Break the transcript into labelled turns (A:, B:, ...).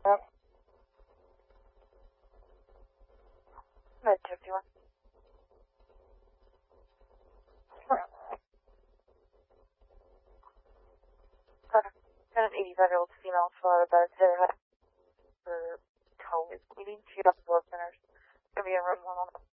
A: Yep. Med tip, do you want? Sure. Okay. Got an 85-year-old female fill out a bed today. Her toe is bleeding. She got blood thinners. It's gonna be in room 1.